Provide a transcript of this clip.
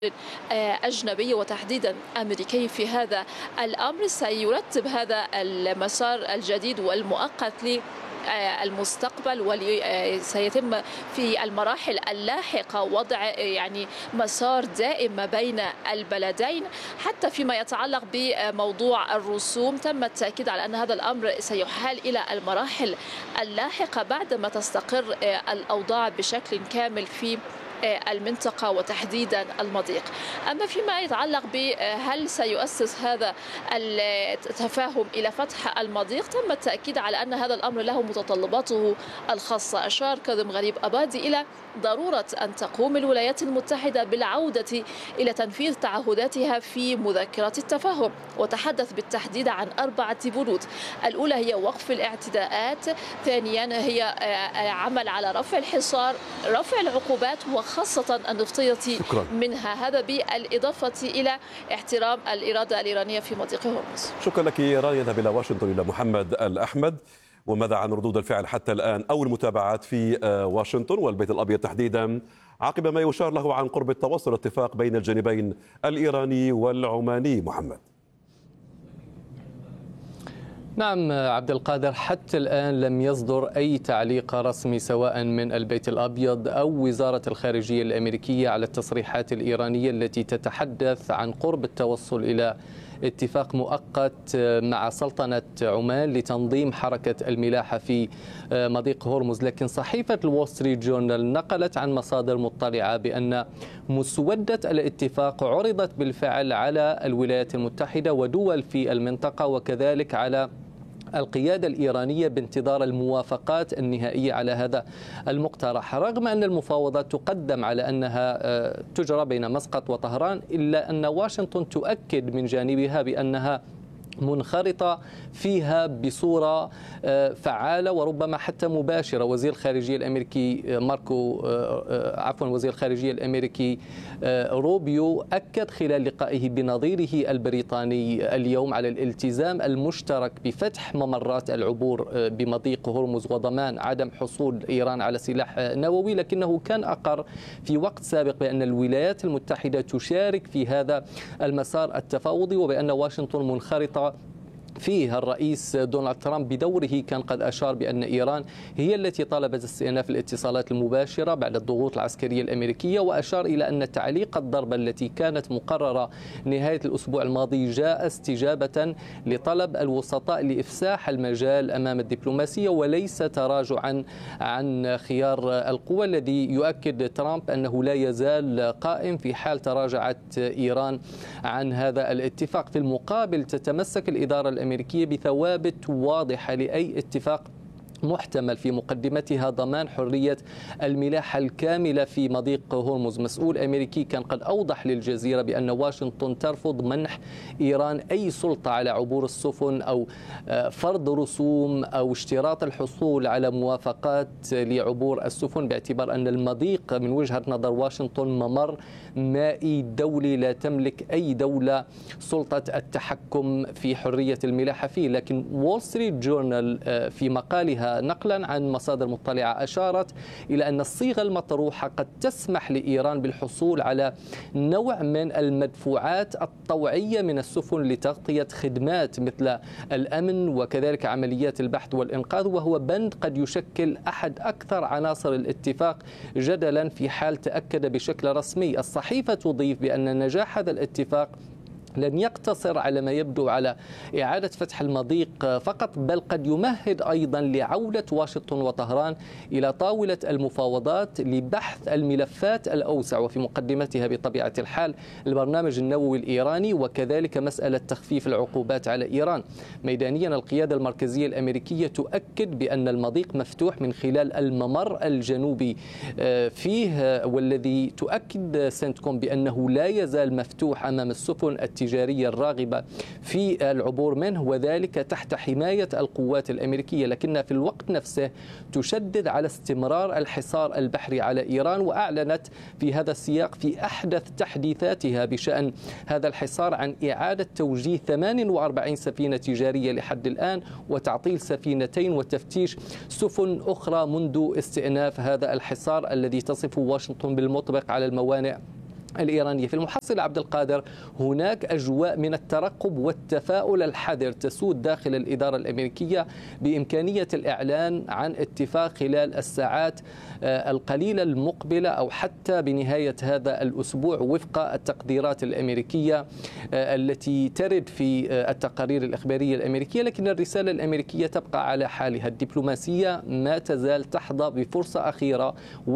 أجنبي وتحديدا أمريكي في هذا الأمر سيرتب هذا المسار الجديد والمؤقت المستقبل وسيتم في المراحل اللاحقة وضع مسار دائم ما بين البلدين. حتى فيما يتعلق بموضوع الرسوم تم التأكيد على أن هذا الأمر سيحال إلى المراحل اللاحقة بعدما تستقر الأوضاع بشكل كامل في المنطقة وتحديدا المضيق. أما فيما يتعلق بهل سيؤسس هذا التفاهم إلى فتح المضيق تم التأكيد على أن هذا الأمر له متطلباته الخاصة. أشار كاظم غريب أباضي إلى ضرورة أن تقوم الولايات المتحدة بالعودة إلى تنفيذ تعهداتها في مذكرة التفاهم، وتحدث بالتحديد عن 4 بنود. الأولى هي وقف الاعتداءات، ثانيا هي عمل على رفع الحصار، رفع العقوبات وخاصة النفطية منها، هذا بالإضافة إلى احترام الإرادة الإيرانية في مضيق هرمز. شكرا لك رانيا. نذهب إلى واشنطن إلى محمد الأحمد. وماذا عن ردود الفعل حتى الآن أو المتابعات في واشنطن والبيت الأبيض تحديدا عقب ما يشار له عن قرب التوصل اتفاق بين الجانبين الإيراني والعماني؟ محمد. نعم عبد القادر، حتى الآن لم يصدر أي تعليق رسمي سواء من البيت الأبيض أو وزارة الخارجية الأمريكية على التصريحات الإيرانية التي تتحدث عن قرب التوصل إلى اتفاق مؤقت مع سلطنة عمان لتنظيم حركة الملاحة في مضيق هرمز. لكن صحيفة الول ستريت جورنال نقلت عن مصادر مطلعة بأن مسودة الاتفاق عرضت بالفعل على الولايات المتحدة ودول في المنطقة وكذلك على القيادة الإيرانية بانتظار الموافقات النهائية على هذا المقترح، رغم أن المفاوضات تقدم على أنها تجرى بين مسقط وطهران، إلا أن واشنطن تؤكد من جانبها بأنها منخرطة فيها بصورة فعالة وربما حتى مباشرة. وزير الخارجية الأمريكي وزير الخارجية الأمريكي روبيو أكد خلال لقائه بنظيره البريطاني اليوم على الالتزام المشترك بفتح ممرات العبور بمضيق هرمز وضمان عدم حصول إيران على سلاح نووي، لكنه كان أقر في وقت سابق بأن الولايات المتحدة تشارك في هذا المسار التفاوضي وبأن واشنطن منخرطة فيه. الرئيس دونالد ترامب بدوره كان قد أشار بأن إيران هي التي طلبت استئناف الاتصالات المباشرة بعد الضغوط العسكرية الأمريكية، وأشار إلى أن تعليق الضربة التي كانت مقررة نهاية الأسبوع الماضي جاء استجابة لطلب الوسطاء لإفساح المجال أمام الدبلوماسية وليس تراجعا عن خيار القوى، الذي يؤكد ترامب أنه لا يزال قائم في حال تراجعت إيران عن هذا الاتفاق. في المقابل تتمسك الإدارة الأمريكية بثوابت واضحة لأي اتفاق محتمل، في مقدمتها ضمان حرية الملاحة الكاملة في مضيق هرمز. مسؤول أمريكي كان قد أوضح للجزيرة بأن واشنطن ترفض منح إيران أي سلطة على عبور السفن أو فرض رسوم أو اشتراط الحصول على موافقات لعبور السفن، باعتبار أن المضيق من وجهة نظر واشنطن ممر مائي دولي لا تملك أي دولة سلطة التحكم في حرية الملاحة فيه. لكن وول ستريت جورنال في مقالها نقلا عن مصادر مطلعة أشارت إلى أن الصيغة المطروحة قد تسمح لإيران بالحصول على نوع من المدفوعات الطوعية من السفن لتغطية خدمات مثل الأمن وكذلك عمليات البحث والإنقاذ، وهو بند قد يشكل أحد أكثر عناصر الاتفاق جدلا في حال تأكد بشكل رسمي. الصحيفة تضيف بأن نجاح هذا الاتفاق لن يقتصر على ما يبدو على إعادة فتح المضيق فقط، بل قد يمهد أيضا لعودة واشنطن وطهران إلى طاولة المفاوضات لبحث الملفات الأوسع، وفي مقدمتها بطبيعة الحال البرنامج النووي الإيراني وكذلك مسألة تخفيف العقوبات على إيران. ميدانيا القيادة المركزية الأمريكية تؤكد بأن المضيق مفتوح من خلال الممر الجنوبي فيه، والذي تؤكد سنتكوم بأنه لا يزال مفتوح أمام السفن التجارية الراغبة في العبور منه، وذلك تحت حماية القوات الأمريكية، لكنها في الوقت نفسه تشدد على استمرار الحصار البحري على إيران. وأعلنت في هذا السياق في أحدث تحديثاتها بشأن هذا الحصار عن إعادة توجيه 48 سفينة تجارية لحد الآن وتعطيل سفينتين وتفتيش سفن أخرى منذ استئناف هذا الحصار الذي تصفه واشنطن بالمطبق على الموانئ الإيرانية. في المحصل عبد القادر هناك أجواء من الترقب والتفاؤل الحذر تسود داخل الإدارة الأمريكية بإمكانية الإعلان عن اتفاق خلال الساعات القليلة المقبلة أو حتى بنهاية هذا الأسبوع وفق التقديرات الأمريكية التي ترد في التقارير الإخبارية الأمريكية. لكن الرسالة الأمريكية تبقى على حالها، الدبلوماسية ما تزال تحظى بفرصة أخيرة